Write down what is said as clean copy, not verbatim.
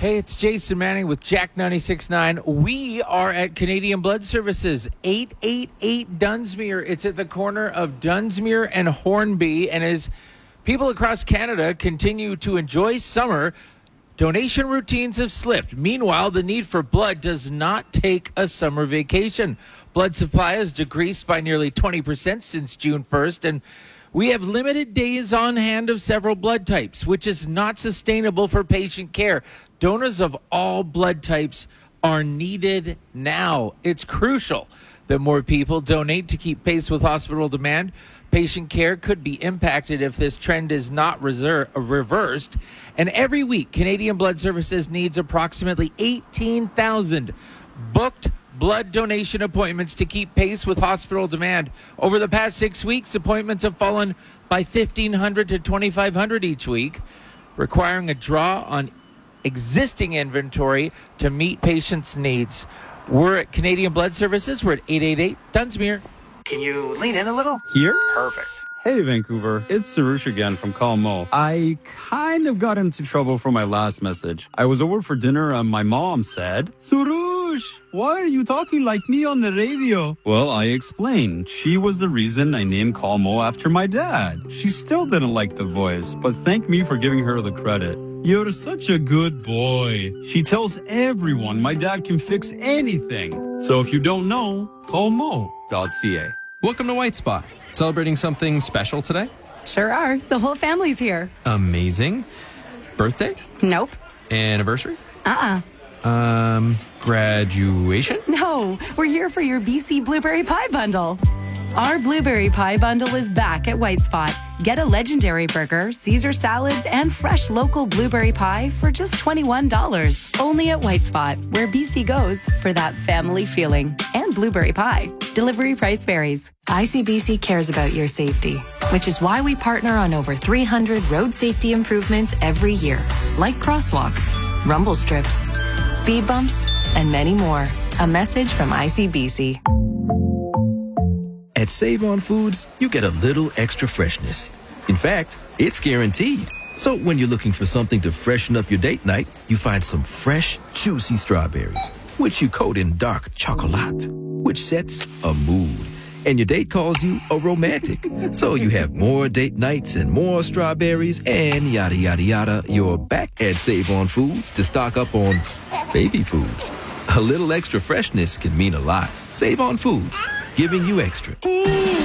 Hey, it's Jason Manning with Jack 96.9. We are at Canadian Blood Services, 888 Dunsmuir. It's at the corner of Dunsmuir and Hornby. And as people across Canada continue to enjoy summer, donation routines have slipped. Meanwhile, the need for blood does not take a summer vacation. Blood supply has decreased by nearly 20% since June 1st, and we have limited days on hand of several blood types, which is not sustainable for patient care. Donors of all blood types are needed now. It's crucial that more people donate to keep pace with hospital demand. Patient care could be impacted if this trend is not reversed. And every week, Canadian Blood Services needs approximately 18,000 booked blood donation appointments to keep pace with hospital demand. Over the past 6 weeks, appointments have fallen by 1,500 to 2,500 each week, requiring a draw on existing inventory to meet patients' needs. We're at Canadian Blood Services. We're at 888 Dunsmuir. Can you lean in a little? Here? Perfect. Hey, Vancouver. It's Sarush again from Call Mo. I kind of got into trouble for my last message. I was over for dinner and my mom said, Sarush, why are you talking like me on the radio? Well, I explained. She was the reason I named Call Mo after my dad. She still didn't like the voice, but thanked me for giving her the credit. You're such a good boy. She tells everyone my dad can fix anything. So if you don't know, call mo.ca. Welcome to White Spot. Celebrating something special today? Sure are. The whole family's here. Amazing. Birthday? Nope. Anniversary? Graduation? No, we're here for your BC Blueberry Pie Bundle. Our Blueberry Pie Bundle is back at White Spot. Get a legendary burger, Caesar salad, and fresh local blueberry pie for just $21. Only at White Spot, where BC goes for that family feeling. And blueberry pie. Delivery price varies. ICBC cares about your safety, which is why we partner on over 300 road safety improvements every year, like crosswalks, rumble strips, speed bumps, and many more. A message from ICBC. At Save-On Foods, you get a little extra freshness. In fact, it's guaranteed. So when you're looking for something to freshen up your date night, you find some fresh, juicy strawberries, which you coat in dark chocolate, which sets a mood. And your date calls you a romantic. So you have more date nights and more strawberries and yada, yada, yada. You're back at Save-On Foods to stock up on baby food. A little extra freshness can mean a lot. Save-On Foods, giving you extra.